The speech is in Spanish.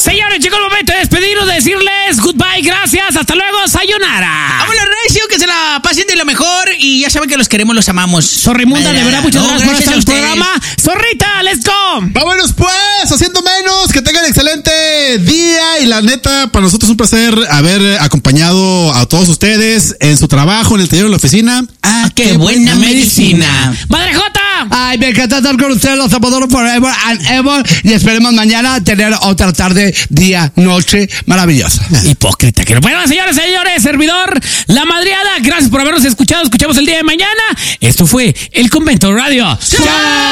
Señores, llegó el momento de despedirnos, de decirles goodbye, gracias, hasta luego, sayonara. Vámonos, recio, que se la pasen de lo mejor y ya saben que los queremos, los amamos. Zorrimunda, de verdad, muchas gracias por estar en el programa. Zorrita, let's go. Vámonos pues, haciendo menos, que tengan excelente día y la neta, para nosotros es un placer haber acompañado a todos ustedes en su trabajo, en el taller, en la oficina. ¡Qué buena medicina! ¡Madre Jota! Ay, me encanta estar con ustedes, los amadores forever and ever. Y esperemos mañana tener otra tarde, día, noche maravillosa. Hipócrita. Que bueno, señores, servidor La Madriada. Gracias por habernos escuchado. Escuchamos el día de mañana. Esto fue El Convento Radio. ¡Chao!